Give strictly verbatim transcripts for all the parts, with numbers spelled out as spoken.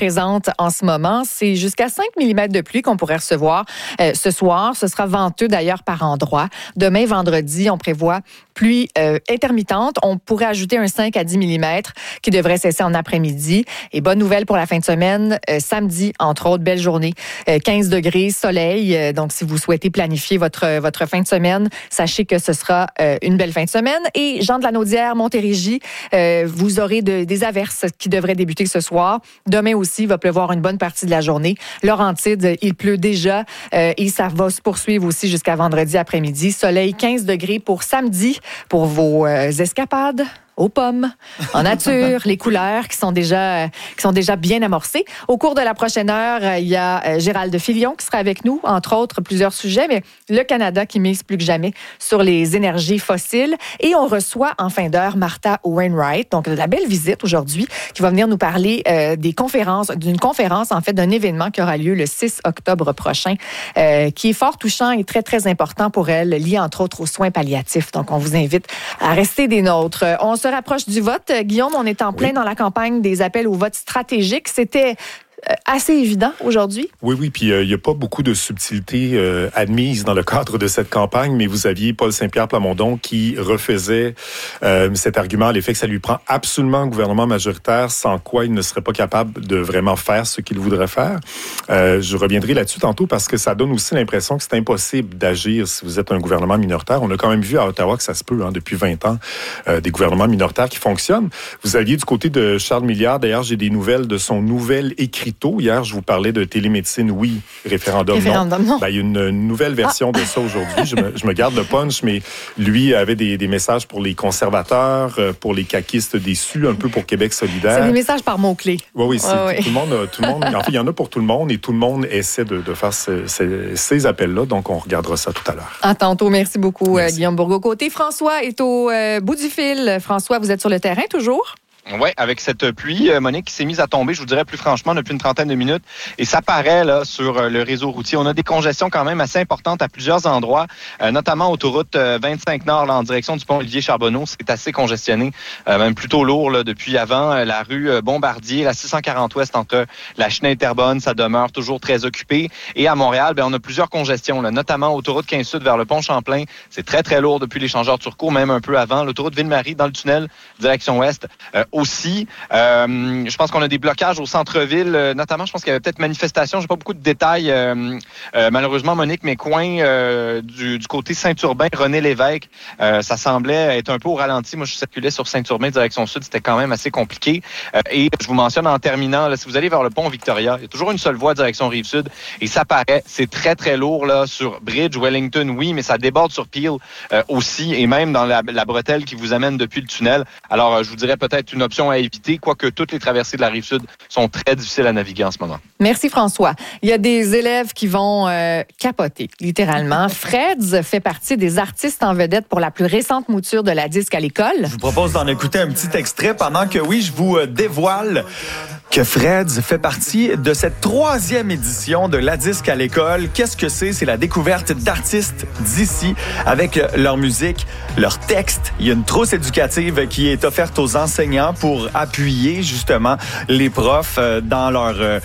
présente en ce moment. C'est jusqu'à cinq millimètres de pluie qu'on pourrait recevoir euh, ce soir. Ce sera venteux d'ailleurs par endroits. Demain, vendredi, on prévoit pluie euh, intermittente. On pourrait ajouter un cinq à dix millimètres qui devrait cesser en après-midi. Et bonne nouvelle pour la fin de semaine. Euh, samedi, entre autres, belle journée. Euh, quinze degrés, soleil. Euh, donc, si vous souhaitez planifier votre, votre fin de semaine, sachez que ce sera euh, une belle fin de semaine. Et Jean de la Naudière, Montérégie, euh, vous aurez de, des averses qui devraient débuter ce soir. Demain aussi, il va pleuvoir une bonne partie de la journée. Laurentides, il pleut déjà euh, et ça va se poursuivre aussi jusqu'à vendredi après-midi. Soleil, quinze degrés pour samedi pour vos euh, escapades aux pommes, en nature, les couleurs qui sont déjà qui sont déjà bien amorcées. Au cours de la prochaine heure, il y a Gérald Filion qui sera avec nous, entre autres plusieurs sujets, mais le Canada qui mise plus que jamais sur les énergies fossiles. Et on reçoit en fin d'heure Martha Wainwright, donc de la belle visite aujourd'hui, qui va venir nous parler euh, des conférences, d'une conférence, en fait, d'un événement qui aura lieu le six octobre prochain, euh, qui est fort touchant et très, très important pour elle, lié entre autres aux soins palliatifs. Donc, on vous invite à rester des nôtres. On se rapproche du vote. Guillaume, on est en plein oui. dans la campagne des appels au vote stratégique. C'était assez évident aujourd'hui. Oui, oui, puis il euh, n'y a pas beaucoup de subtilité euh, admise dans le cadre de cette campagne, mais vous aviez Paul Saint-Pierre Plamondon qui refaisait euh, cet argument à l'effet que ça lui prend absolument un gouvernement majoritaire, sans quoi il ne serait pas capable de vraiment faire ce qu'il voudrait faire. Euh, je reviendrai là-dessus tantôt parce que ça donne aussi l'impression que c'est impossible d'agir si vous êtes un gouvernement minoritaire. On a quand même vu à Ottawa que ça se peut, hein, depuis vingt ans, euh, des gouvernements minoritaires qui fonctionnent. Vous aviez du côté de Charles Milliard, d'ailleurs, j'ai des nouvelles de son nouvel écrit. Hier, je vous parlais de télémédecine, oui, référendum, référendum non. non. Ben, il y a une, une nouvelle version ah. de ça aujourd'hui. Je me, je me garde le punch, mais lui avait des, des messages pour les conservateurs, pour les caquistes déçus, un peu pour Québec solidaire. C'est des messages par mots-clés. Oui, oui, c'est, oh, oui. Tout, le monde, tout le monde. En fait, il y en a pour tout le monde et tout le monde essaie de, de faire ce, ces, ces appels-là. Donc, on regardera ça tout à l'heure. À tantôt. Merci beaucoup, Merci. Guillaume Bourgault. Côté François est au euh, bout du fil. François, vous êtes sur le terrain toujours? Oui, avec cette pluie, Monique, qui s'est mise à tomber, je vous dirais plus franchement, depuis une trentaine de minutes. Et ça paraît là sur le réseau routier. On a des congestions quand même assez importantes à plusieurs endroits, euh, notamment autoroute vingt-cinq Nord, là, en direction du pont Olivier-Charbonneau. C'est assez congestionné, euh, même plutôt lourd là, depuis avant. Euh, la rue Bombardier, la six cent quarante Ouest entre la Cheney-Terrebonne, ça demeure toujours très occupé. Et à Montréal, ben, on a plusieurs congestions, là, notamment autoroute quinze Sud vers le pont Champlain. C'est très, très lourd depuis l'échangeur Turcot, même un peu avant. L'autoroute Ville-Marie dans le tunnel, direction ouest. Euh, aussi. Euh, je pense qu'on a des blocages au centre-ville, euh, notamment, je pense qu'il y avait peut-être manifestation. J'ai pas beaucoup de détails, euh, euh, malheureusement, Monique, mes coins euh, du, du côté Saint-Urbain, René Lévesque, euh, ça semblait être un peu au ralenti. Moi, je circulais sur Saint-Urbain, direction sud, c'était quand même assez compliqué. Euh, et je vous mentionne en terminant, là, si vous allez vers le pont Victoria, il y a toujours une seule voie direction Rive-Sud, et ça paraît, c'est très, très lourd là sur Bridge, Wellington, oui, mais ça déborde sur Peel euh, aussi, et même dans la, la bretelle qui vous amène depuis le tunnel. Alors, euh, je vous dirais peut-être une option à éviter, quoique toutes les traversées de la Rive-Sud sont très difficiles à naviguer en ce moment. Merci François. Il y a des élèves qui vont euh, capoter, littéralement. Freds fait partie des artistes en vedette pour la plus récente mouture de la disque à l'école. Je vous propose d'en écouter un petit extrait pendant que, oui, je vous dévoile que Freds fait partie de cette troisième édition de la disque à l'école. Qu'est-ce que c'est? C'est la découverte d'artistes d'ici avec leur musique, leur texte. Il y a une trousse éducative qui est offerte aux enseignants pour appuyer justement les profs dans leur... Euh,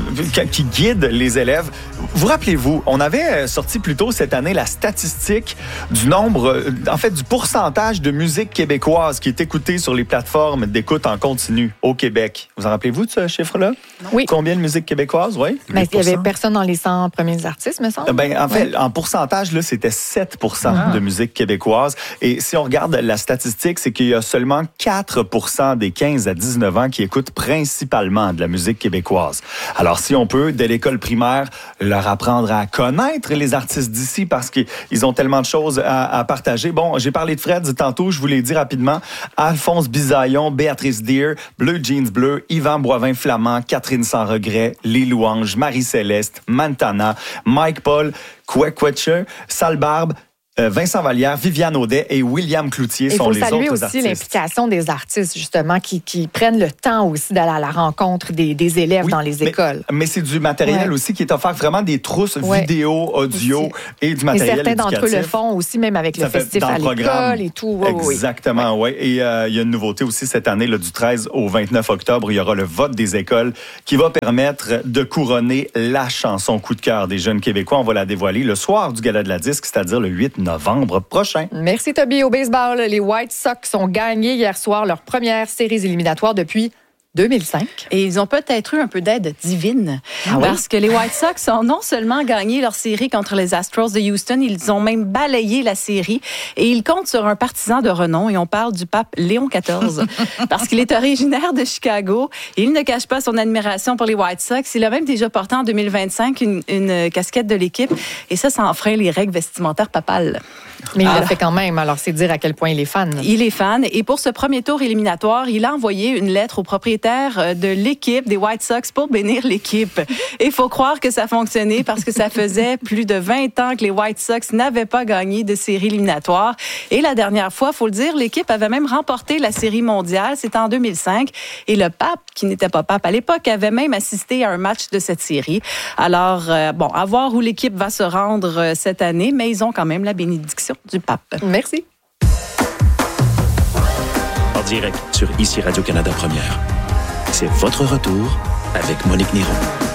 qui guident les élèves. Vous rappelez-vous, on avait sorti plus tôt cette année la statistique du nombre, en fait, du pourcentage de musique québécoise qui est écoutée sur les plateformes d'écoute en continu au Québec. Vous en rappelez-vous de ce chiffre-là? Oui. Combien de musique québécoise? Oui. Ben, il n'y avait personne dans les cent premiers artistes, me semble. Ben, en fait, oui. en pourcentage, là, c'était sept pour cent ah. de musique québécoise. Et si on regarde la statistique, c'est qu'il y a seulement quatre pour cent des quinze à dix-neuf ans qui écoutent principalement de la musique québécoise. Alors, si on peut, dès l'école primaire, leur apprendre à connaître les artistes d'ici parce qu'ils ont tellement de choses à, à partager. Bon, j'ai parlé de Freds tantôt, je vous l'ai dit rapidement. Alphonse Bisaillon, Béatrice Deer, Bleu Jeans Bleu, Yvan Boivin-Flamand, Catherine Sans Regret, Les Louanges, Marie-Céleste, Mantana, Mike Paul, Quequetcher, Sale Barbe, Vincent Vallière, Viviane Audet et William Cloutier Il sont les autres artistes. Il faut artistes. saluer aussi l'implication des artistes, justement, qui, qui prennent le temps aussi d'aller à la rencontre des, des élèves Oui, dans les mais, écoles. Mais c'est du matériel ouais. aussi qui est offert, vraiment des trousses ouais. vidéo, audio aussi. et du Et matériel certains éducatif. d'entre eux le font aussi, même avec Ça le fait festif dans à le programme. l'école et tout. Oui, Exactement, oui. Ouais. Et euh, il y a une nouveauté aussi cette année, là, du treize au vingt-neuf octobre, il y aura le vote des écoles qui va permettre de couronner la chanson coup de cœur des jeunes Québécois. On va la dévoiler le soir du Gala de la disque, c'est-à-dire le huit novembre prochain. Merci Toby. Au baseball, les White Sox ont gagné hier soir leur première série éliminatoire depuis deux mille cinq. Et ils ont peut-être eu un peu d'aide divine. Ah oui? Parce que les White Sox ont non seulement gagné leur série contre les Astros de Houston, ils ont même balayé la série. Et ils comptent sur un partisan de renom. Et on parle du pape Léon quatorze. Parce qu'il est originaire de Chicago. Et il ne cache pas son admiration pour les White Sox. Il a même déjà porté en deux mille vingt-cinq une, une casquette de l'équipe. Et ça, ça enfreint les règles vestimentaires papales. Mais il alors, l'a fait quand même. Alors, c'est dire à quel point il est fan. Il est fan. Et pour ce premier tour éliminatoire, il a envoyé une lettre au propriétaire de l'équipe des White Sox pour bénir l'équipe. Et il faut croire que ça a fonctionné parce que ça faisait plus de vingt ans que les White Sox n'avaient pas gagné de série éliminatoire. Et la dernière fois, il faut le dire, l'équipe avait même remporté la série mondiale. C'était en deux mille cinq. Et le pape, qui n'était pas pape à l'époque, avait même assisté à un match de cette série. Alors, euh, bon, à voir où l'équipe va se rendre euh, cette année, mais ils ont quand même la bénédiction du pape. Merci. En direct sur Ici Radio-Canada Première. C'est votre retour avec Monique Néron.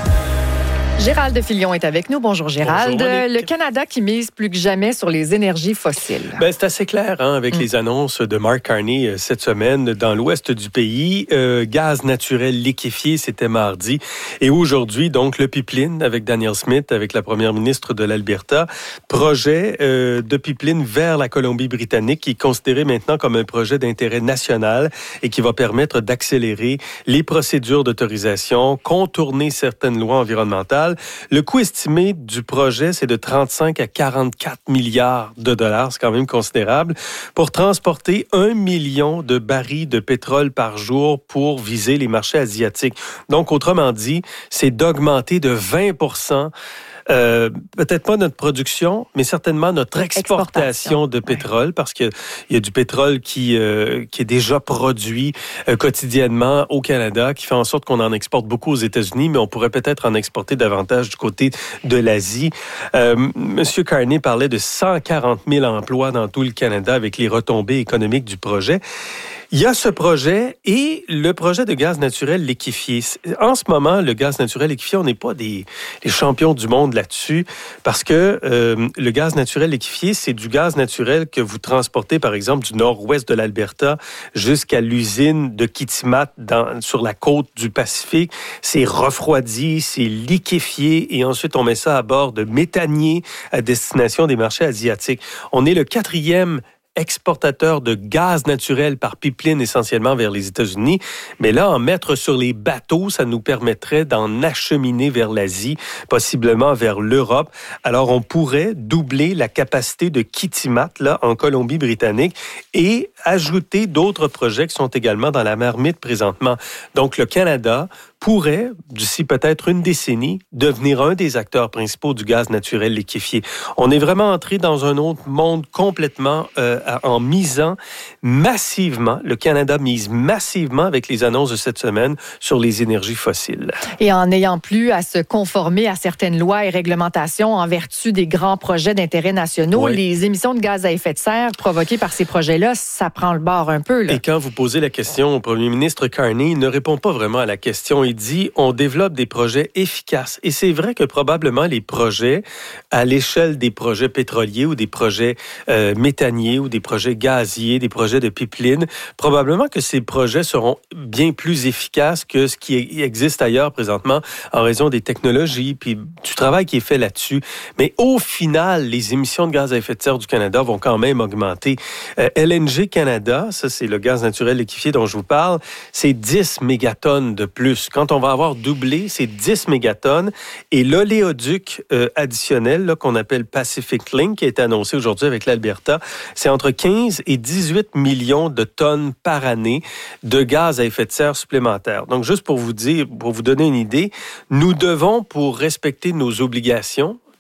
Gérald Filion est avec nous. Bonjour Gérald. Bonjour, Monique. Le Canada qui mise plus que jamais sur les énergies fossiles. Ben, c'est assez clair hein, avec mm. les annonces de Mark Carney euh, cette semaine dans l'ouest du pays. Euh, gaz naturel liquéfié, c'était mardi. Et aujourd'hui, donc, le pipeline avec Danielle Smith, avec la première ministre de l'Alberta. Projet euh, de pipeline vers la Colombie-Britannique qui est considéré maintenant comme un projet d'intérêt national et qui va permettre d'accélérer les procédures d'autorisation, contourner certaines lois environnementales. Le coût estimé du projet, c'est de trente-cinq à quarante-quatre milliards de dollars. C'est quand même considérable. Pour transporter un million de barils de pétrole par jour pour viser les marchés asiatiques. Donc, autrement dit, c'est d'augmenter de vingt pour cent Euh, peut-être pas notre production, mais certainement notre exportation, exportation. de pétrole, ouais. parce qu'il y a du pétrole qui, euh, qui est déjà produit euh, quotidiennement au Canada, qui fait en sorte qu'on en exporte beaucoup aux États-Unis, mais on pourrait peut-être en exporter davantage du côté de l'Asie. Euh, Monsieur Carney parlait de cent quarante mille emplois dans tout le Canada avec les retombées économiques du projet. Il y a ce projet et le projet de gaz naturel liquéfié. En ce moment, le gaz naturel liquéfié, on n'est pas des, des champions du monde là-dessus parce que euh, le gaz naturel liquéfié, c'est du gaz naturel que vous transportez, par exemple, du nord-ouest de l'Alberta jusqu'à l'usine de Kitimat dans, sur la côte du Pacifique. C'est refroidi, c'est liquéfié et ensuite on met ça à bord de méthaniers à destination des marchés asiatiques. On est le quatrième exportateur de gaz naturel par pipeline essentiellement vers les États-Unis. Mais là, en mettre sur les bateaux, ça nous permettrait d'en acheminer vers l'Asie, possiblement vers l'Europe. Alors, on pourrait doubler la capacité de Kitimat, là, en Colombie-Britannique, et ajouter d'autres projets qui sont également dans la marmite présentement. Donc, le Canada pourrait, d'ici peut-être une décennie, devenir un des acteurs principaux du gaz naturel liquéfié. On est vraiment entré dans un autre monde complètement euh, en misant massivement, le Canada mise massivement avec les annonces de cette semaine sur les énergies fossiles. Et en n'ayant plus à se conformer à certaines lois et réglementations en vertu des grands projets d'intérêt nationaux, oui. les émissions de gaz à effet de serre provoquées par ces projets-là, ça prend le bord un peu. Là. Et quand vous posez la question au premier ministre Carney, il ne répond pas vraiment à la question. Il dit, on développe des projets efficaces. Et c'est vrai que probablement les projets, à l'échelle des projets pétroliers ou des projets euh, méthaniers ou des projets gaziers, des projets de pipeline, probablement que ces projets seront bien plus efficaces que ce qui existe ailleurs présentement en raison des technologies puis du travail qui est fait là-dessus. Mais au final, les émissions de gaz à effet de serre du Canada vont quand même augmenter. Euh, L N G Canada, ça c'est le gaz naturel liquéfié dont je vous parle, c'est dix mégatonnes de plus. Quand on va avoir doublé, c'est dix mégatonnes. Et l'oléoduc euh, additionnel là, qu'on appelle Pacific Link, qui a été annoncé aujourd'hui avec l'Alberta, c'est entre quinze et dix-huit millions de tonnes par année de gaz à effet de serre supplémentaires. Donc, juste pour vous dire, pour vous donner une idée, nous devons, pour respecter nos obligations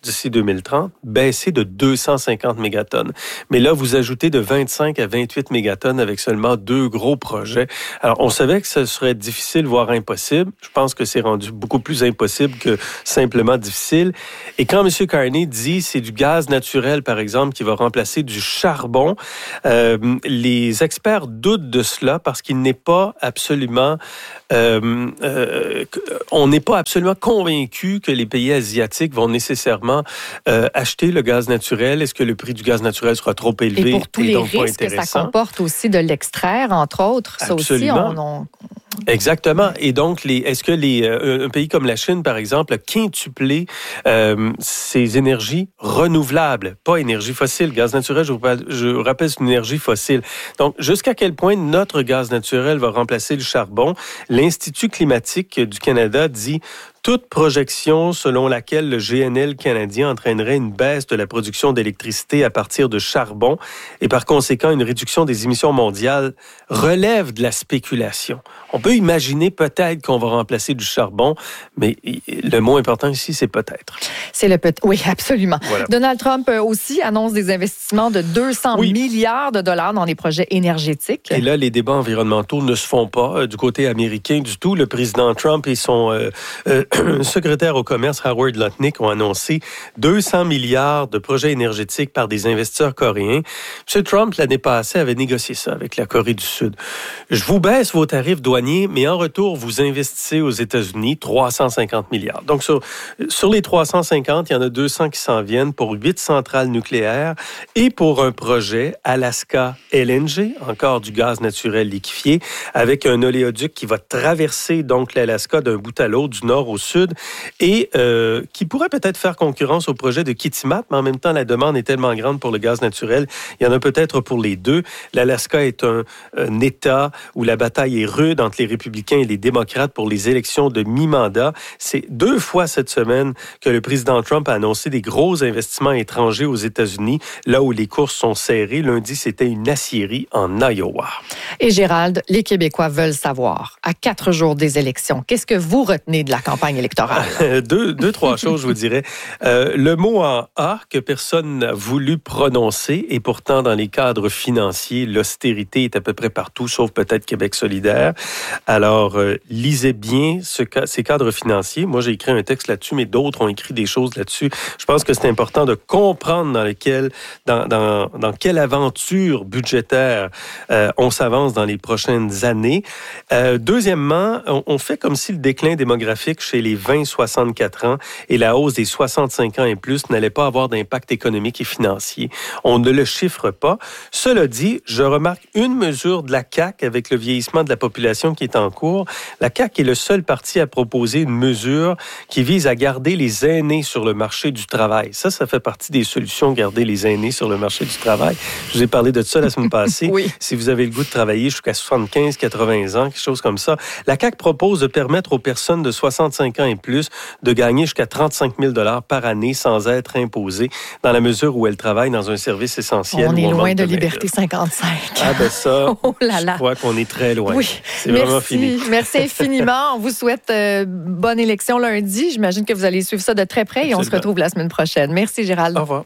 d'ici deux mille trente, baisser de deux cent cinquante mégatonnes. Mais là, vous ajoutez de vingt-cinq à vingt-huit mégatonnes avec seulement deux gros projets. Alors, on savait que ce serait difficile, voire impossible. Je pense que c'est rendu beaucoup plus impossible que simplement difficile. Et quand M. Carney dit c'est du gaz naturel, par exemple, qui va remplacer du charbon, euh, les experts doutent de cela parce qu'il n'est pas absolument... Euh, euh, on n'est pas absolument convaincu que les pays asiatiques vont nécessairement euh, acheter le gaz naturel. Est-ce que le prix du gaz naturel sera trop élevé et pour tous et les donc pas risques que ça intéressant? comporte aussi de l'extraire, entre autres, ça Absolument. aussi, on, on... Exactement. Et donc, les, est-ce que les, euh, un pays comme la Chine, par exemple, a quintuplé euh, ses énergies renouvelables, pas énergie fossile. Gaz naturel, je vous, je vous rappelle, c'est une énergie fossile. Donc, jusqu'à quel point notre gaz naturel va remplacer le charbon? L'Institut climatique du Canada dit toute projection selon laquelle le G N L canadien entraînerait une baisse de la production d'électricité à partir de charbon et par conséquent une réduction des émissions mondiales relève de la spéculation. On peut imaginer peut-être qu'on va remplacer du charbon, mais le mot important ici, c'est peut-être. C'est le peut Oui, absolument. Voilà. Donald Trump aussi annonce des investissements de deux cents oui. milliards de dollars dans des projets énergétiques. Et là, les débats environnementaux ne se font pas euh, du côté américain du tout. Le président Trump et son euh, euh, secrétaire au commerce, Howard Lutnick, ont annoncé deux cents milliards de projets énergétiques par des investisseurs coréens. M. Trump, l'année passée, avait négocié ça avec la Corée du Sud. Je vous baisse vos tarifs douaniers, mais en retour, vous investissez aux États-Unis trois cent cinquante milliards. Donc, sur, sur les trois cent cinquante, il y en a deux cents qui s'en viennent pour huit centrales nucléaires et pour un projet Alaska L N G, encore du gaz naturel liquéfié, avec un oléoduc qui va traverser donc l'Alaska d'un bout à l'autre, du nord au sud, et euh, qui pourrait peut-être faire concurrence au projet de Kitimat, mais en même temps, la demande est tellement grande pour le gaz naturel, il y en a peut-être pour les deux. L'Alaska est un, un État où la bataille est rude entre les républicains et les démocrates pour les élections de mi-mandat. C'est deux fois cette semaine que le président Trump a annoncé des gros investissements étrangers aux États-Unis, là où les courses sont serrées. Lundi, c'était une aciérie en Iowa. Et Gérald, les Québécois veulent savoir, à quatre jours des élections, qu'est-ce que vous retenez de la campagne électorale? deux, deux, trois choses, je vous dirais. Euh, le mot en A que personne n'a voulu prononcer, et pourtant, dans les cadres financiers, l'austérité est à peu près partout, sauf peut-être Québec solidaire. Alors, euh, lisez bien ce, ces cadres financiers. Moi, j'ai écrit un texte là-dessus, mais d'autres ont écrit des choses là-dessus. Je pense que c'est important de comprendre dans, lesquelles, dans, dans, dans quelle aventure budgétaire euh, on s'avance dans les prochaines années. Euh, deuxièmement, on, on fait comme si le déclin démographique chez les vingt soixante-quatre ans et la hausse des soixante-cinq ans et plus n'allait pas avoir d'impact économique et financier. On ne le chiffre pas. Cela dit, je remarque une mesure de la C A Q avec le vieillissement de la population qui est en cours. La C A Q est le seul parti à proposer une mesure qui vise à garder les aînés sur le marché du travail. Ça, ça fait partie des solutions, garder les aînés sur le marché du travail. Je vous ai parlé de ça la semaine passée. Oui. Si vous avez le goût de travailler jusqu'à soixante-quinze, quatre-vingts ans, quelque chose comme ça, la C A Q propose de permettre aux personnes de soixante-cinq ans et plus de gagner jusqu'à trente-cinq mille dollars par année sans être imposées dans la mesure où elles travaillent dans un service essentiel. On est on loin de, de Liberté cinquante-cinq. Ah ben ça, oh là là. je crois qu'on est très loin. Oui. C'est Merci. vraiment fini. Merci infiniment. On vous souhaite euh, bonne élection lundi. J'imagine que vous allez suivre ça de très près et Absolument. on se retrouve la semaine prochaine. Merci Gérald. Au revoir.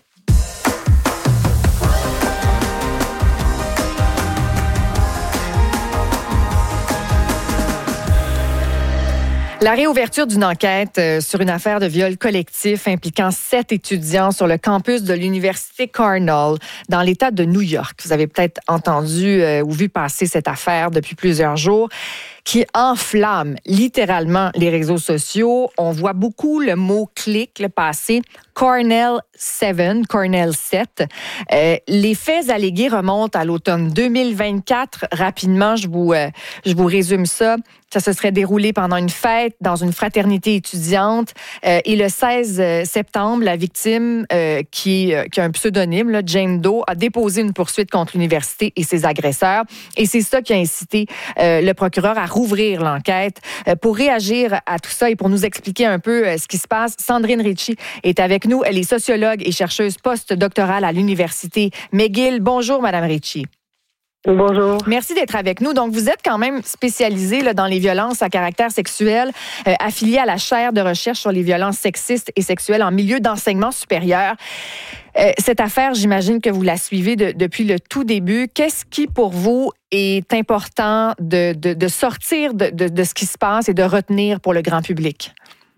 La réouverture d'une enquête sur une affaire de viol collectif impliquant sept étudiants sur le campus de l'université Cornell dans l'État de New York. Vous avez peut-être entendu euh, ou vu passer cette affaire depuis plusieurs jours qui enflamme littéralement les réseaux sociaux. On voit beaucoup le mot clic le passer. Cornell sept, Cornell sept. Euh, les faits allégués remontent à l'automne deux mille vingt-quatre. Rapidement, je vous, euh, je vous résume ça. Ça se serait déroulé pendant une fête dans une fraternité étudiante. Euh, et le seize septembre, la victime, euh, qui, euh, qui a un pseudonyme, là, Jane Doe, a déposé une poursuite contre l'université et ses agresseurs. Et c'est ça qui a incité euh, le procureur à rouvrir l'enquête. Euh, pour réagir à tout ça et pour nous expliquer un peu euh, ce qui se passe, Sandrine Ritchie est avec nous. Elle est sociologue et chercheuse postdoctorale à l'université McGill. Bonjour, Madame Ritchie. Bonjour. Merci d'être avec nous. Donc, vous êtes quand même spécialisé là, dans les violences à caractère sexuel, euh, affilié à la chaire de recherche sur les violences sexistes et sexuelles en milieu d'enseignement supérieur. Euh, cette affaire, j'imagine que vous la suivez de, depuis le tout début. Qu'est-ce qui, pour vous, est important de, de, de sortir de, de, de ce qui se passe et de retenir pour le grand public?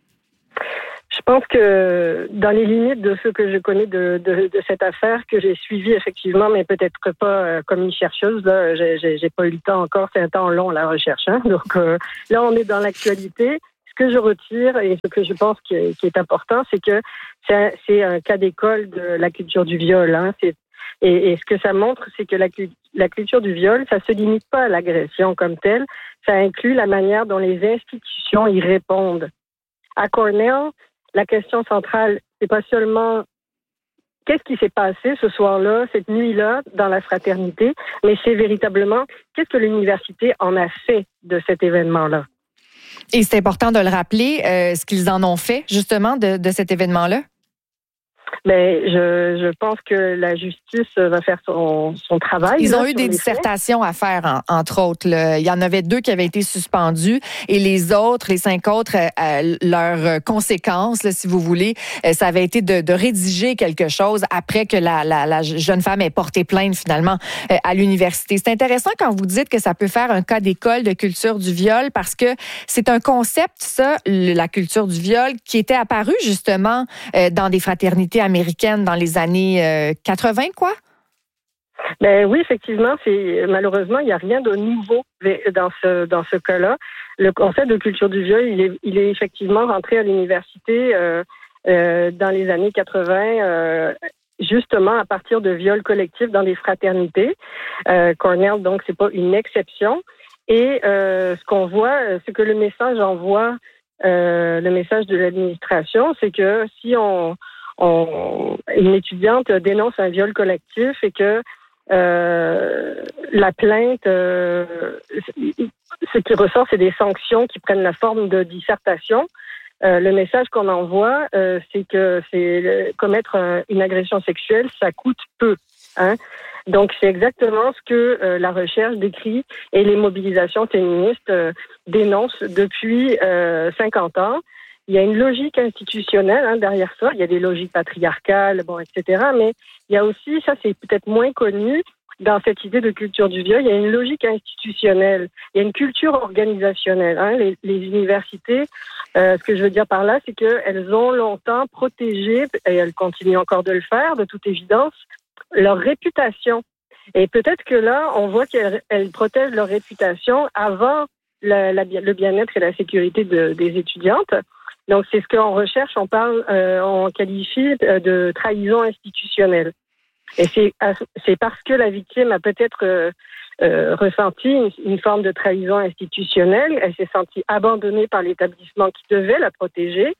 Je pense que dans les limites de ce que je connais de, de, de cette affaire, que j'ai suivi effectivement, mais peut-être pas euh, comme une chercheuse, là, j'ai, j'ai, j'ai pas eu le temps encore, c'est un temps long la recherche. Hein? Donc euh, là, on est dans l'actualité. Ce que je retire et ce que je pense qui est, qui est important, c'est que c'est un, c'est un cas d'école de la culture du viol. Hein? C'est, et, et ce que ça montre, c'est que la, la culture du viol, ça se limite pas à l'agression comme telle, ça inclut la manière dont les institutions y répondent. À Cornell, la question centrale, c'est pas seulement qu'est-ce qui s'est passé ce soir-là, cette nuit-là, dans la fraternité, mais c'est véritablement qu'est-ce que l'université en a fait de cet événement-là. Et c'est important de le rappeler, euh, ce qu'ils en ont fait, justement, de, de cet événement-là? Mais je, je pense que la justice va faire son, son travail. Ils là, ont eu des dissertations faits. à faire, en, entre autres. Là. Il y en avait deux qui avaient été suspendus et les autres, les cinq autres, euh, leurs conséquences, là, si vous voulez, euh, ça avait été de, de rédiger quelque chose après que la, la, la jeune femme ait porté plainte, finalement, euh, à l'université. C'est intéressant quand vous dites que ça peut faire un cas d'école de culture du viol parce que c'est un concept, ça, la culture du viol, qui était apparu, justement, euh, dans des fraternités américaine dans les années euh, quatre-vingt, quoi? Ben oui, effectivement, c'est malheureusement, il n'y a rien de nouveau dans ce dans ce cas-là. Le concept de culture du viol, il est, il est effectivement rentré à l'université euh, euh, dans les années quatre-vingt, euh, justement à partir de viols collectifs dans des fraternités. Euh, Cornell, donc, c'est pas une exception. Et euh, ce qu'on voit, ce que le message envoie, euh, le message de l'administration, c'est que si on On, une étudiante dénonce un viol collectif et que euh, la plainte, euh, ce qui ressort, c'est des sanctions qui prennent la forme de dissertation. Euh, le message qu'on envoie, euh, c'est que c'est le, commettre un, une agression sexuelle, ça coûte peu. Hein? Donc, c'est exactement ce que euh, la recherche décrit et les mobilisations féministes euh, dénoncent depuis euh, cinquante ans. Il y a une logique institutionnelle hein, derrière ça. Il y a des logiques patriarcales, bon, et cetera. Mais il y a aussi, ça c'est peut-être moins connu, dans cette idée de culture du viol, il y a une logique institutionnelle. Il y a une culture organisationnelle. Hein. Les, les universités, euh, ce que je veux dire par là, c'est qu'elles ont longtemps protégé, et elles continuent encore de le faire, de toute évidence, leur réputation. Et peut-être que là, on voit qu'elles elles protègent leur réputation avant la, la, le bien-être et la sécurité de, des étudiantes. Donc, c'est ce qu'en recherche, on parle, euh, on qualifie de trahison institutionnelle. Et c'est, c'est parce que la victime a peut-être euh, euh, ressenti une, une forme de trahison institutionnelle, elle s'est sentie abandonnée par l'établissement qui devait la protéger,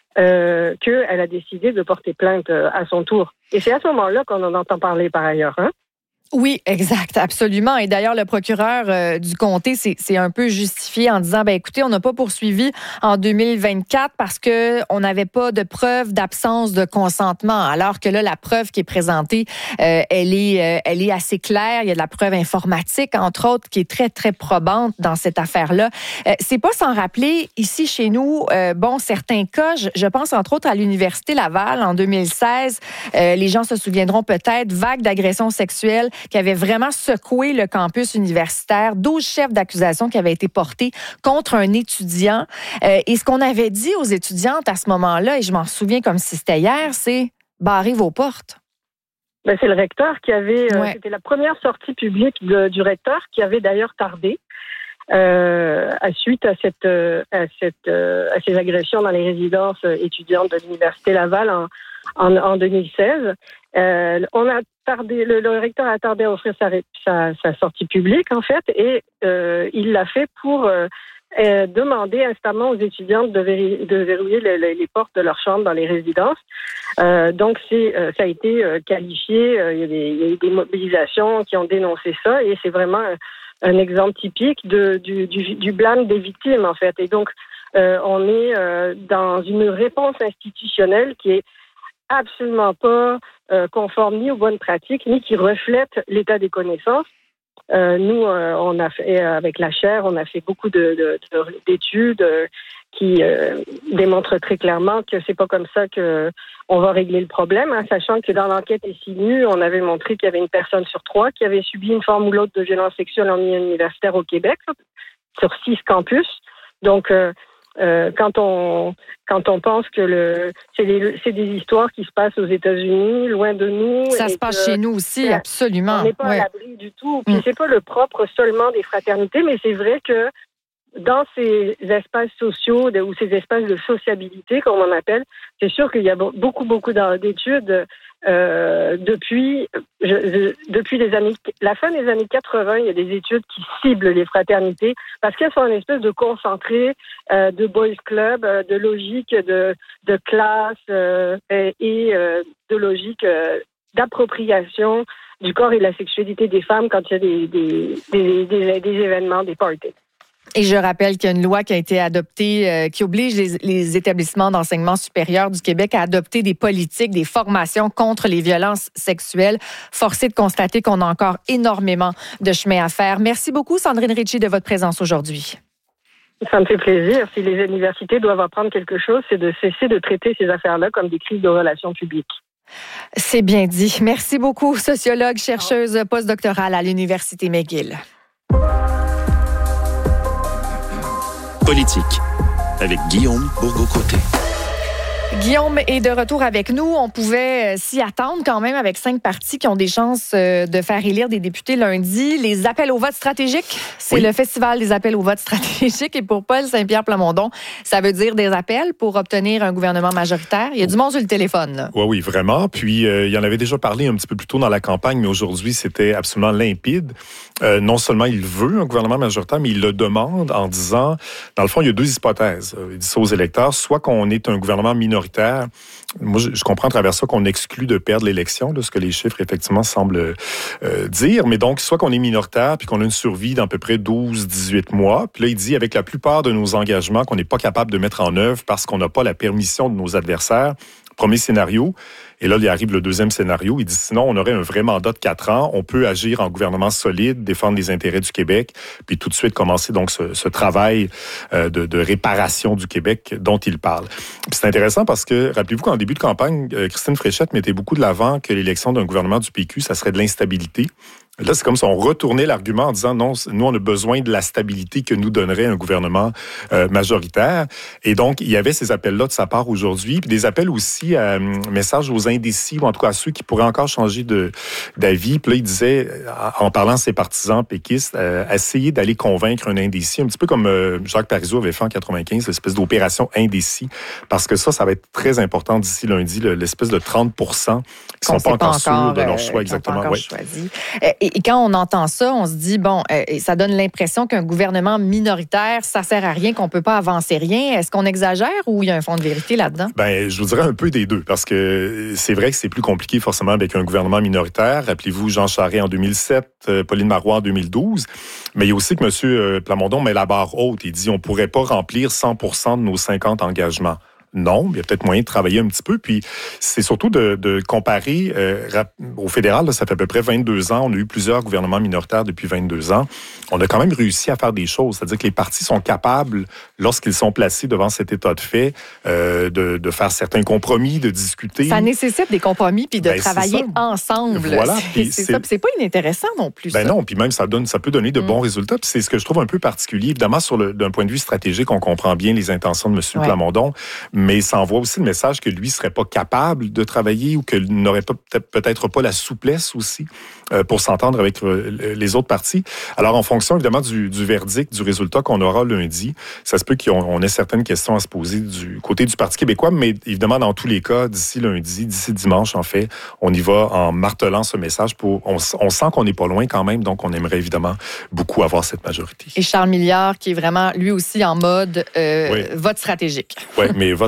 euh, qu'elle a décidé de porter plainte à son tour. Et c'est à ce moment-là qu'on en entend parler par ailleurs, hein? Oui, exact, absolument. Et d'ailleurs, le procureur euh, du comté s'est, s'est un peu justifié en disant, ben écoutez, on n'a pas poursuivi en deux mille vingt-quatre parce que on n'avait pas de preuve d'absence de consentement. Alors que là, la preuve qui est présentée, euh, elle est, euh, elle est assez claire. Il y a de la preuve informatique, entre autres, qui est très très probante dans cette affaire-là. Euh, c'est pas sans rappeler ici chez nous, euh, bon, certains cas. Je, je pense entre autres à l'université Laval en deux mille seize. Euh, les gens se souviendront peut-être vague d'agressions sexuelles qui avait vraiment secoué le campus universitaire, douze chefs d'accusation qui avaient été portés contre un étudiant. Euh, et ce qu'on avait dit aux étudiantes à ce moment-là, et je m'en souviens comme si c'était hier, c'est « barrez vos portes ». Ben, c'est le recteur qui avait... Euh, ouais. C'était la première sortie publique de, du recteur qui avait d'ailleurs tardé euh, à suite à, cette, euh, à, cette, euh, à ces agressions dans les résidences étudiantes de l'université Laval en, en, en deux mille seize. Euh, on a tardé, le, le recteur a tardé à offrir sa, sa, sa sortie publique, en fait, et euh, il l'a fait pour euh, euh, demander instamment aux étudiantes de, véri, de verrouiller le, le, les portes de leur chambre dans les résidences. Euh, donc, c'est, euh, ça a été euh, qualifié, euh, il y a des, il y a eu des mobilisations qui ont dénoncé ça, et c'est vraiment un, un exemple typique de, du, du, du blâme des victimes, en fait. Et donc, euh, on est euh, dans une réponse institutionnelle qui est absolument pas euh, conforme ni aux bonnes pratiques, ni qui reflète l'état des connaissances. Euh, nous, euh, on a fait, avec la chaire, on a fait beaucoup de, de, de, d'études euh, qui euh, démontrent très clairement que c'est pas comme ça que on va régler le problème, hein, sachant que dans l'enquête S I N U, on avait montré qu'il y avait une personne sur trois qui avait subi une forme ou l'autre de violence sexuelle en milieu universitaire au Québec, là, sur six campus. Donc, euh, euh, quand on quand on pense que le c'est des c'est des histoires qui se passent aux États-Unis, loin de nous, ça se passe chez nous aussi, absolument. On n'est pas ouais. à l'abri du tout. Puis mm. c'est pas le propre seulement des fraternités, mais c'est vrai que dans ces espaces sociaux de, ou ces espaces de sociabilité, comme on appelle, c'est sûr qu'il y a beaucoup, beaucoup d'études euh, depuis, je, je, depuis les années, la fin des années quatre-vingts, il y a des études qui ciblent les fraternités parce qu'elles sont une espèce de concentré euh, de boys club, euh, de logique de, de classe euh, et euh, de logique euh, d'appropriation du corps et de la sexualité des femmes quand il y a des, des, des, des, des événements, des parties. Et je rappelle qu'il y a une loi qui a été adoptée euh, qui oblige les, les établissements d'enseignement supérieur du Québec à adopter des politiques, des formations contre les violences sexuelles. Forcé de constater qu'on a encore énormément de chemin à faire. Merci beaucoup, Sandrine Ritchie, de votre présence aujourd'hui. Ça me fait plaisir. Si les universités doivent apprendre quelque chose, c'est de cesser de traiter ces affaires-là comme des crises de relations publiques. C'est bien dit. Merci beaucoup, sociologue, chercheuse postdoctorale à l'Université McGill. Politique, avec Guillaume Bourgault-Côté. Guillaume est de retour avec nous. On pouvait s'y attendre quand même avec cinq partis qui ont des chances de faire élire des députés lundi. Les appels au vote stratégique, c'est oui. le festival des appels au vote stratégique. Et pour Paul Saint-Pierre Plamondon, ça veut dire des appels pour obtenir un gouvernement majoritaire. Il y a du monde sur le téléphone. Là. Oui, oui, vraiment. Puis, euh, il en avait déjà parlé un petit peu plus tôt dans la campagne, mais aujourd'hui, c'était absolument limpide. Euh, non seulement il veut un gouvernement majoritaire, mais il le demande en disant, dans le fond, il y a deux hypothèses. Il dit ça aux électeurs, soit qu'on est un gouvernement minoritaire. Moi, je, je comprends à travers ça qu'on exclut de perdre l'élection, là, ce que les chiffres, effectivement, semblent euh, dire. Mais donc, soit qu'on est minoritaire puis qu'on a une survie d'à peu près douze à dix-huit mois. Puis là, il dit, avec la plupart de nos engagements qu'on n'est pas capable de mettre en œuvre parce qu'on n'a pas la permission de nos adversaires. Premier scénario. Et là, il arrive le deuxième scénario. Il dit, sinon, on aurait un vrai mandat de quatre ans. On peut agir en gouvernement solide, défendre les intérêts du Québec, puis tout de suite commencer donc ce, ce travail euh, de, de réparation du Québec dont il parle. Puis c'est intéressant parce que, rappelez-vous qu'en début de campagne, euh, Christine Fréchette mettait beaucoup de l'avant que l'élection d'un gouvernement du P Q, ça serait de l'instabilité. Là, c'est comme si on retournait l'argument en disant non, nous, on a besoin de la stabilité que nous donnerait un gouvernement euh, majoritaire. Et donc, il y avait ces appels-là de sa part aujourd'hui, puis des appels aussi à euh, messages aux indécis, ou en tout cas à ceux qui pourraient encore changer de, d'avis. Puis là, il disait, en parlant de ses partisans péquistes, euh, essayer d'aller convaincre un indécis, un petit peu comme euh, Jacques Parizeau avait fait en quatre-vingt-quinze, l'espèce d'opération indécis, parce que ça, ça va être très important d'ici lundi, l'espèce de trente pour cent qui ne sont pas encore, encore sûrs de leur choix, euh, exactement. Ouais. Choisi. Et, et quand on entend ça, on se dit, bon, euh, ça donne l'impression qu'un gouvernement minoritaire, ça sert à rien, qu'on ne peut pas avancer rien. Est-ce qu'on exagère ou il y a un fond de vérité là-dedans? Ben, je vous dirais un peu des deux, parce que c'est vrai que c'est plus compliqué forcément avec un gouvernement minoritaire. Rappelez-vous Jean Charest en deux mille sept, euh, Pauline Marois en deux mille douze. Mais il y a aussi que M. Plamondon met la barre haute. Il dit, on ne pourrait pas remplir cent pour cent de nos cinquante engagements. Non, il y a peut-être moyen de travailler un petit peu. Puis c'est surtout de, de comparer euh, au fédéral, là, ça fait à peu près vingt-deux ans. On a eu plusieurs gouvernements minoritaires depuis vingt-deux ans. On a quand même réussi à faire des choses. C'est-à-dire que les partis sont capables, lorsqu'ils sont placés devant cet état de fait, euh, de, de faire certains compromis, de discuter. Ça nécessite des compromis puis de ben, travailler ensemble. Voilà. C'est, c'est ça. Puis c'est pas inintéressant non plus. Ben ça. non. Puis même ça donne, ça peut donner de mm. bons résultats. Puis c'est ce que je trouve un peu particulier. Évidemment, sur le, d'un point de vue stratégique, on comprend bien les intentions de M. Ouais. Plamondon. Mais ça envoie aussi le message que lui ne serait pas capable de travailler ou qu'il n'aurait pas, peut-être, peut-être pas la souplesse aussi euh, pour s'entendre avec euh, les autres partis. Alors, en fonction, évidemment, du, du verdict, du résultat qu'on aura lundi, ça se peut qu'on ait certaines questions à se poser du côté du Parti québécois, mais évidemment, dans tous les cas, d'ici lundi, d'ici dimanche, en fait, on y va en martelant ce message. Pour, on, on sent qu'on n'est pas loin quand même, donc on aimerait évidemment beaucoup avoir cette majorité. Et Charles Milliard, qui est vraiment, lui aussi, en mode euh, oui. vote stratégique. Oui, mais vote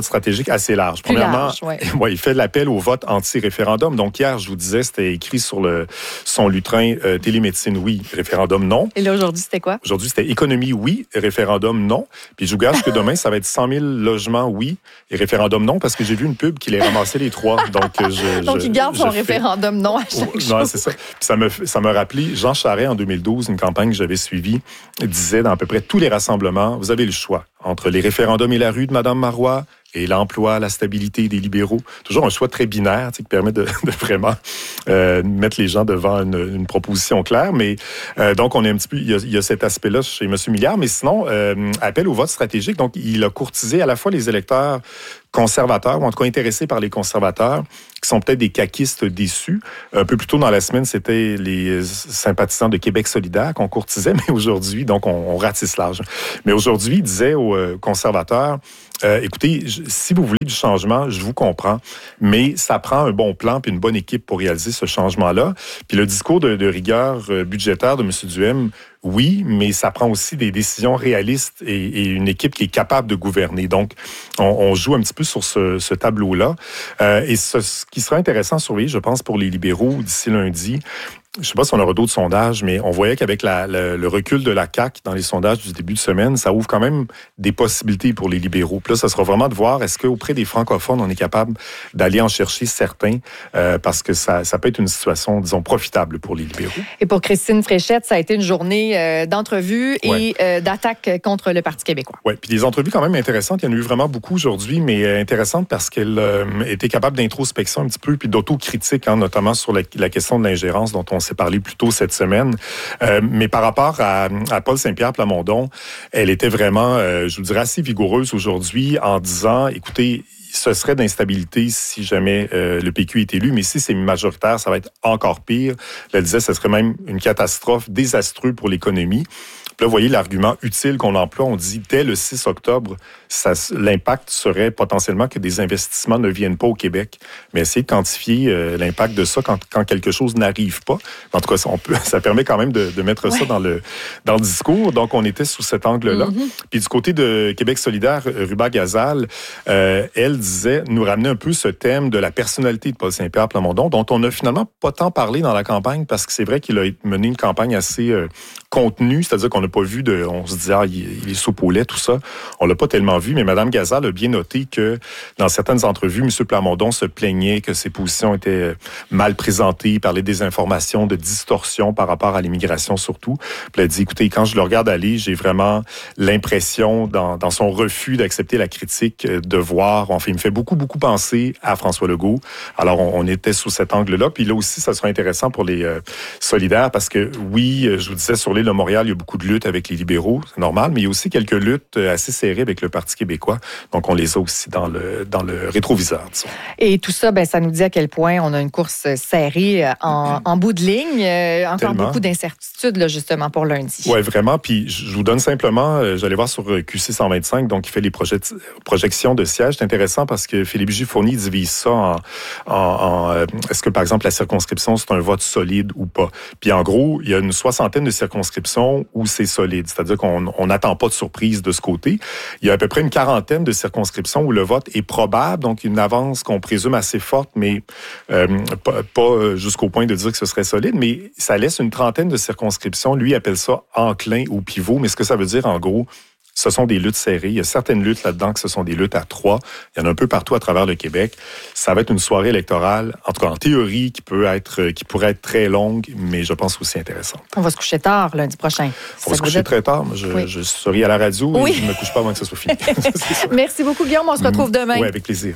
stratégique assez large. Plus Premièrement, large, ouais. ouais, il fait l'appel au vote anti-référendum. Donc hier, je vous disais, c'était écrit sur le son lutrin euh, télémédecine, oui, référendum, non. Et là, aujourd'hui, c'était quoi? Aujourd'hui, c'était économie, oui, référendum, non. Puis je vous gage que demain, ça va être cent mille logements, oui, et référendum, non, parce que j'ai vu une pub qui les ramassait les trois. Donc, je, Donc je, il garde je son fais... référendum non à chaque oh, chose. Non, c'est ça. Puis ça me, ça me rappelait, Jean Charest, en deux mille douze, une campagne que j'avais suivie, disait dans à peu près tous les rassemblements, vous avez le choix entre les référendums et la rue de Mme Marois et l'emploi, la stabilité des libéraux. Toujours un choix très binaire, tu sais, qui permet de, de vraiment euh, mettre les gens devant une, une proposition claire. Mais euh, donc, on est un petit peu, il y a, il y a cet aspect-là chez M. Milliard. Mais sinon, euh, appel au vote stratégique. Donc, il a courtisé à la fois les électeurs conservateurs, ou en tout cas intéressés par les conservateurs, qui sont peut-être des caquistes déçus. Un peu plus tôt dans la semaine, c'était les sympathisants de Québec solidaire qu'on courtisait, mais aujourd'hui, donc, on, on ratisse large. Mais aujourd'hui, il disait aux euh, conservateurs, euh, écoutez, je, si vous voulez du changement, je vous comprends, mais ça prend un bon plan puis une bonne équipe pour réaliser ce changement-là. Puis le discours de, de rigueur euh, budgétaire de M. Duhem, oui, mais ça prend aussi des décisions réalistes et, et une équipe qui est capable de gouverner. Donc, on, on joue un petit peu sur ce, ce tableau-là. Euh, et ce, ce qui sera intéressant à surveiller, je pense, pour les libéraux d'ici lundi, je ne sais pas si on aura d'autres sondages, mais on voyait qu'avec la, la, le recul de la C A Q dans les sondages du début de semaine, ça ouvre quand même des possibilités pour les libéraux. Puis là, ça sera vraiment de voir est-ce qu'auprès des francophones, on est capable d'aller en chercher certains, euh, parce que ça, ça peut être une situation, disons, profitable pour les libéraux. Et pour Christine Fréchette, ça a été une journée euh, d'entrevues et ouais. euh, d'attaques contre le Parti québécois. Oui, puis des entrevues quand même intéressantes. Il y en a eu vraiment beaucoup aujourd'hui, mais intéressantes parce qu'elle euh, était capable d'introspection un petit peu, puis d'autocritique, hein, notamment sur la, la question de l'ingérence dont on s'est parlé plus tôt cette semaine. Euh, mais par rapport à, à Paul Saint-Pierre Plamondon, elle était vraiment, euh, je vous dirais, assez vigoureuse aujourd'hui en disant, écoutez, ce serait d'instabilité si jamais euh, le P Q est élu, mais si c'est majoritaire, ça va être encore pire. Elle disait, ce serait même une catastrophe désastreuse pour l'économie. Là, vous voyez l'argument utile qu'on emploie. On dit, dès le six octobre, ça, l'impact serait potentiellement que des investissements ne viennent pas au Québec. Mais essayer de quantifier euh, l'impact de ça quand, quand quelque chose n'arrive pas. En tout cas, ça, on peut, ça permet quand même de, de mettre ouais. ça dans le, dans le discours. Donc, on était sous cet angle-là. Mm-hmm. Puis du côté de Québec solidaire, Ruba Gazal, euh, elle disait, nous ramener un peu ce thème de la personnalité de Paul Saint-Pierre Plamondon, dont on n'a finalement pas tant parlé dans la campagne, parce que c'est vrai qu'il a mené une campagne assez euh, contenue, c'est-à-dire qu'on n'a pas vu de... On se disait, ah, il, il est soupe au lait, tout ça. On l'a pas tellement vu, mais Mme Gazal a bien noté que dans certaines entrevues, M. Plamondon se plaignait que ses positions étaient mal présentées, il parlait des informations, de distorsion par rapport à l'immigration surtout. Puis elle a dit, écoutez, quand je le regarde aller, j'ai vraiment l'impression, dans, dans son refus d'accepter la critique, de voir, enfin, il me fait beaucoup, beaucoup penser à François Legault. Alors, on, on était sous cet angle-là. Puis là aussi, ça sera intéressant pour les euh, solidaires, parce que oui, je vous disais, sur l'île de Montréal, il y a beaucoup de luttes avec les libéraux, c'est normal, mais il y a aussi quelques luttes assez serrées avec le Parti québécois. Donc, on les a aussi dans le, dans le rétroviseur, disons. Et tout ça, ben, ça nous dit à quel point on a une course serrée en, en bout de ligne. Euh, encore Tellement. beaucoup d'incertitudes, là, justement, pour lundi. Oui, vraiment. Puis, je vous donne simplement, euh, j'allais voir sur Q C cent vingt-cinq, donc il fait les projet- projections de sièges. C'est intéressant parce que Philippe Gifourny divise ça en... en, en euh, est-ce que, par exemple, la circonscription, c'est un vote solide ou pas? Puis, en gros, il y a une soixantaine de circonscriptions où c'est solide. C'est-à-dire qu'on n'attend pas de surprise de ce côté. Il y a à peu près une quarantaine de circonscriptions où le vote est probable, donc une avance qu'on présume assez forte, mais euh, pas, pas jusqu'au point de dire que ce serait solide, mais ça laisse une trentaine de circonscriptions. Lui appelle ça enclin ou pivot, mais ce que ça veut dire, en gros, ce sont des luttes serrées. Il y a certaines luttes là-dedans que ce sont des luttes à trois. Il y en a un peu partout à travers le Québec. Ça va être une soirée électorale, en tout cas en théorie, qui peut être, qui pourrait être très longue, mais je pense aussi intéressante. On va se coucher tard lundi prochain. On va se coucher très tard. Je, oui. je serai à la radio oui. et je ne me couche pas avant que ce soit fini. Merci beaucoup, Guillaume. On se retrouve demain. Oui, avec plaisir.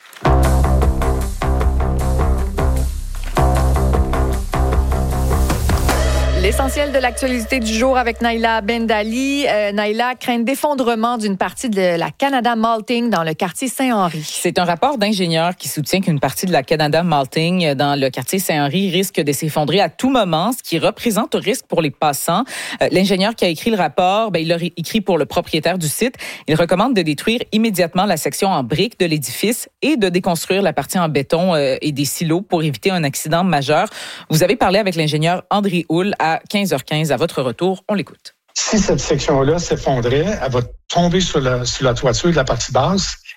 L'essentiel de l'actualité du jour avec Naïla Bendali. Euh, Naïla craint d'effondrement d'une partie de la Canada Malting dans le quartier Saint-Henri. C'est un rapport d'ingénieurs qui soutient qu'une partie de la Canada Malting dans le quartier Saint-Henri risque de s'effondrer à tout moment, ce qui représente un risque pour les passants. Euh, l'ingénieur qui a écrit le rapport, ben, il l'a écrit pour le propriétaire du site. Il recommande de détruire immédiatement la section en briques de l'édifice et de déconstruire la partie en béton euh, et des silos pour éviter un accident majeur. Vous avez parlé avec l'ingénieur André Houle à quinze heures quinze. À votre retour, on l'écoute. Si cette section-là s'effondrait, elle va tomber sur la, sur la toiture de la partie basse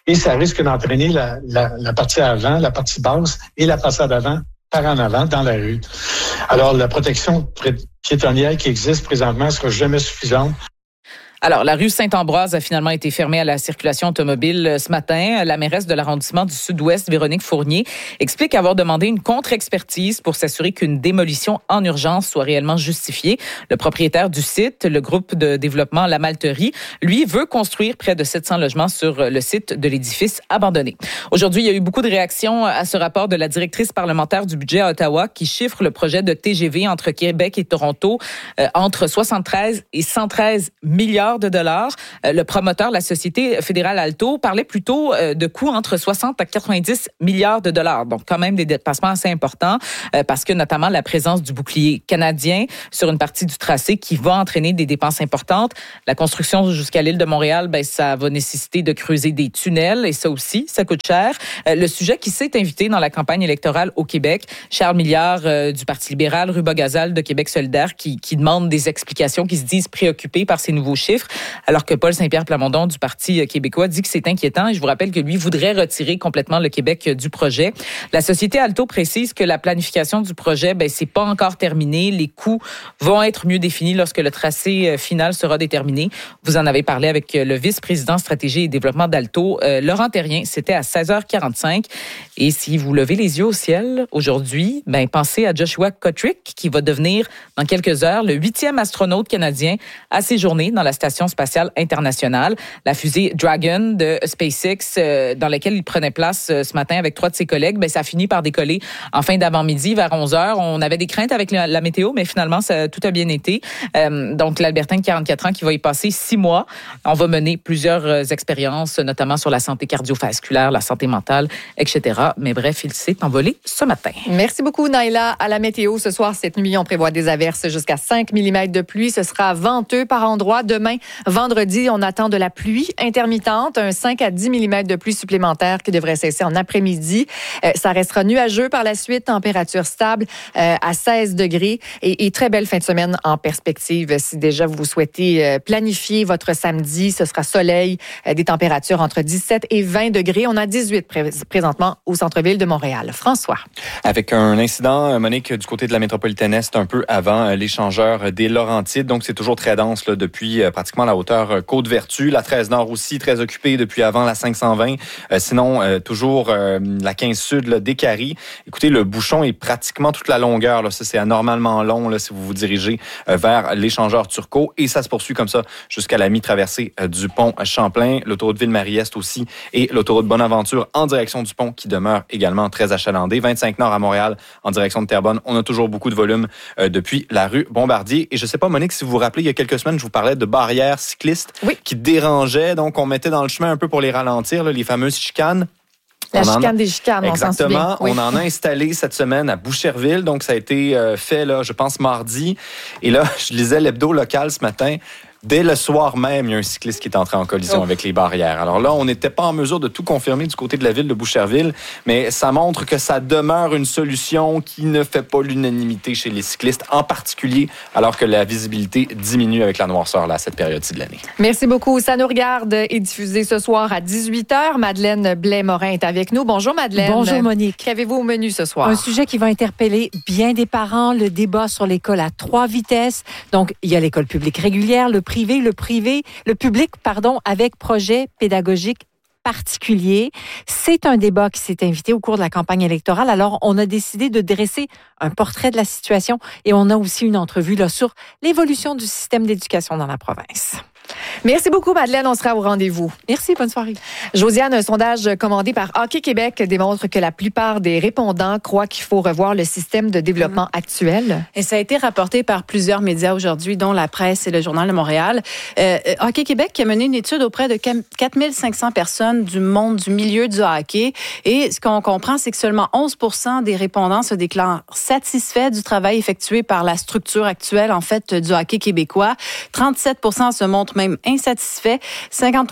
et ça risque d'entraîner la, la, la partie avant, la partie basse et la façade avant par en avant dans la rue. Alors, la protection piétonnière qui existe présentement ne sera jamais suffisante. Alors, la rue Saint-Ambroise a finalement été fermée à la circulation automobile ce matin. La mairesse de l'arrondissement du Sud-Ouest, Véronique Fournier, explique avoir demandé une contre-expertise pour s'assurer qu'une démolition en urgence soit réellement justifiée. Le propriétaire du site, le groupe de développement La Malterie, lui, veut construire près de sept cents logements sur le site de l'édifice abandonné. Aujourd'hui, il y a eu beaucoup de réactions à ce rapport de la directrice parlementaire du budget à Ottawa qui chiffre le projet de T G V entre Québec et Toronto euh, entre soixante-treize et cent treize milliards de dollars. Le promoteur, la Société fédérale Alto, parlait plutôt de coûts entre soixante à quatre-vingt-dix milliards de dollars. Donc, quand même des dépassements assez importants parce que notamment la présence du bouclier canadien sur une partie du tracé qui va entraîner des dépenses importantes. La construction jusqu'à l'île de Montréal, ben, ça va nécessiter de creuser des tunnels et ça aussi, ça coûte cher. Le sujet qui s'est invité dans la campagne électorale au Québec, Charles Milliard euh, du Parti libéral, Ruba Gazal de Québec solidaire qui, qui demande des explications, qui se disent préoccupés par ces nouveaux chiffres. Alors que Paul Saint-Pierre Plamondon du Parti québécois dit que c'est inquiétant. Et je vous rappelle que lui voudrait retirer complètement le Québec du projet. La Société Alto précise que la planification du projet, ben, c'est pas encore terminé. Les coûts vont être mieux définis lorsque le tracé final sera déterminé. Vous en avez parlé avec le vice-président stratégie et développement d'Alto, euh, Laurent Terrien. C'était à seize heures quarante-cinq. Et si vous levez les yeux au ciel aujourd'hui, ben, pensez à Joshua Kotrick qui va devenir dans quelques heures le huitième astronaute canadien à séjourner dans la station spatiale internationale. La fusée Dragon de SpaceX, euh, dans laquelle il prenait place euh, ce matin avec trois de ses collègues, ben, ça a fini par décoller en fin d'avant-midi vers onze heures. On avait des craintes avec la, la météo, mais finalement, ça, tout a bien été. Euh, donc, l'Albertain de quarante-quatre ans qui va y passer six mois. On va mener plusieurs euh, expériences, notamment sur la santé cardiovasculaire, la santé mentale, et cetera. Mais bref, il s'est envolé ce matin. Merci beaucoup, Naila. À la météo, ce soir, cette nuit, on prévoit des averses jusqu'à cinq millimètres de pluie. Ce sera venteux par endroits. Demain, vendredi, on attend de la pluie intermittente, un cinq à dix millimètres de pluie supplémentaire qui devrait cesser en après-midi. Euh, ça restera nuageux par la suite, température stable euh, à seize degrés et, et très belle fin de semaine en perspective. Si déjà vous souhaitez euh, planifier votre samedi, ce sera soleil, euh, des températures entre dix-sept et vingt degrés. On a dix-huit pré- présentement au centre-ville de Montréal. François. Avec un incident, Monique, du côté de la métropolitaine Est, un peu avant l'échangeur des Laurentides. Donc, c'est toujours très dense là, depuis euh, pratiquement la hauteur Côte-Vertu. La treize Nord aussi, très occupée depuis avant la cinq cent vingt. Euh, sinon, euh, toujours euh, la quinze Sud, là, des Caries. Écoutez, le bouchon est pratiquement toute la longueur. Là. Ça, c'est anormalement long là, si vous vous dirigez euh, vers l'échangeur Turcot. Et ça se poursuit comme ça jusqu'à la mi-traversée euh, du pont Champlain. L'autoroute Ville-Marie-Est aussi et l'autoroute Bonaventure en direction du pont qui demeure également très achalandée. vingt-cinq Nord à Montréal en direction de Terrebonne. On a toujours beaucoup de volume euh, depuis la rue Bombardier. Et je ne sais pas, Monique, si vous vous rappelez, il y a quelques semaines, je vous parlais de barrières cyclistes oui. qui dérangeaient. Donc, on mettait dans le chemin un peu pour les ralentir, là, les fameuses chicanes. La on chicane a... des chicanes, Exactement. on s'en souvient. Oui. On en a installé cette semaine à Boucherville. Donc, ça a été euh, fait, là, je pense, mardi. Et là, je lisais l'hebdo local ce matin. Dès le soir même, il y a un cycliste qui est entré en collision oh. avec les barrières. Alors là, on n'était pas en mesure de tout confirmer du côté de la ville de Boucherville, mais ça montre que ça demeure une solution qui ne fait pas l'unanimité chez les cyclistes, en particulier alors que la visibilité diminue avec la noirceur là, à cette période-ci de l'année. Merci beaucoup. Ça nous regarde est diffusé ce soir à dix-huit heures. Madeleine Blais-Morin est avec nous. Bonjour Madeleine. Bonjour Monique. Qu'avez-vous au menu ce soir? Un sujet qui va interpeller bien des parents, le débat sur l'école à trois vitesses. Donc, il y a l'école publique régulière, le privé, le privé, le public, pardon, avec projet pédagogique particulier. C'est un débat qui s'est invité au cours de la campagne électorale. Alors, on a décidé de dresser un portrait de la situation et on a aussi une entrevue là, sur l'évolution du système d'éducation dans la province. Merci beaucoup, Madeleine. On sera au rendez-vous. Merci. Bonne soirée. Josiane, un sondage commandé par Hockey Québec démontre que la plupart des répondants croient qu'il faut revoir le système de développement mmh. actuel. Et ça a été rapporté par plusieurs médias aujourd'hui, dont la presse et le Journal de Montréal. Euh, Hockey Québec qui a mené une étude auprès de quatre mille cinq cents personnes du monde, du milieu du hockey. Et ce qu'on comprend, c'est que seulement onze pour cent des répondants se déclarent satisfaits du travail effectué par la structure actuelle, en fait, du hockey québécois. trente-sept pour cent se montrent même insatisfaits. cinquante-trois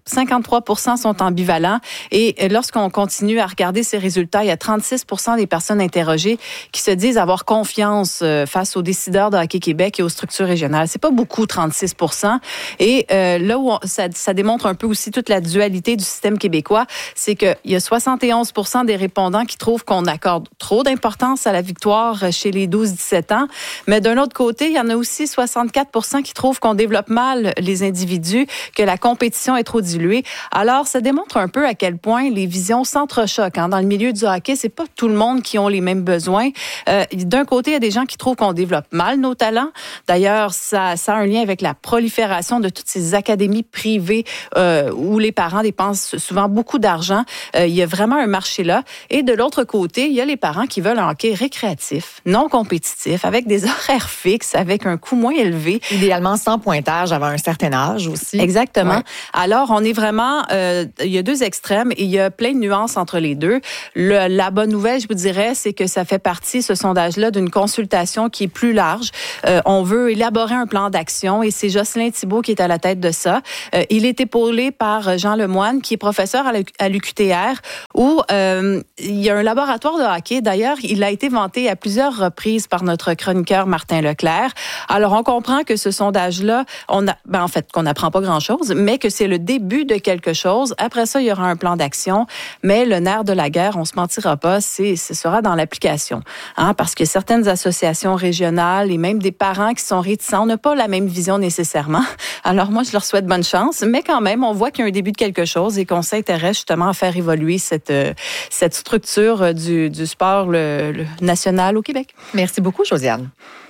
cinquante-trois pour cent sont ambivalents. Et lorsqu'on continue à regarder ces résultats, il y a trente-six pour cent des personnes interrogées qui se disent avoir confiance face aux décideurs de Hockey Québec et aux structures régionales. C'est pas beaucoup, trente-six pour cent. Et euh, là où on, ça, ça démontre un peu aussi toute la dualité du système québécois, c'est qu'il y a soixante et onze pour cent des répondants qui trouvent qu'on accorde trop d'importance à la victoire chez les douze dix-sept ans. Mais d'un autre côté, il y en a aussi soixante-quatre pour cent qui trouvent qu'on développe mal les individus, que la compétition est trop diluée. Alors, ça démontre un peu à quel point les visions s'entrechoquent. Hein. Dans le milieu du hockey, c'est pas tout le monde qui ont les mêmes besoins. Euh, d'un côté, il y a des gens qui trouvent qu'on développe mal nos talents. D'ailleurs, ça, ça a un lien avec la prolifération de toutes ces académies privées euh, où les parents dépensent souvent beaucoup d'argent. Euh, il y a vraiment un marché là. Et de l'autre côté, il y a les parents qui veulent un hockey récréatif, non compétitif, avec des horaires fixes, avec un coût moins élevé. Idéalement sans pointage avant un certain âge aussi. Exactement. Ouais. Alors, on est vraiment... Euh, il y a deux extrêmes et il y a plein de nuances entre les deux. Le, la bonne nouvelle, je vous dirais, c'est que ça fait partie, ce sondage-là, d'une consultation qui est plus large. Euh, on veut élaborer un plan d'action et c'est Jocelyn Thibault qui est à la tête de ça. Euh, il est épaulé par Jean Lemoine, qui est professeur à l'U Q T R, où euh, il y a un laboratoire de hockey. D'ailleurs, il a été vanté à plusieurs reprises par notre chroniqueur Martin Leclerc. Alors, on comprend que ce sondage-là, on a, ben, en fait, qu'on n'apprend pas grand-chose, mais que c'est le début de quelque chose. Après ça, il y aura un plan d'action. Mais le nerf de la guerre, on se mentira pas, c'est, ce sera dans l'application. Hein, parce que certaines associations régionales et même des parents qui sont réticents n'ont pas la même vision nécessairement. Alors, moi, je leur souhaite bonne chance. Mais quand même, on voit qu'il y a un début de quelque chose et qu'on s'intéresse justement à faire évoluer cette, cette structure du, du sport le, le national au Québec. Merci beaucoup, Josiane.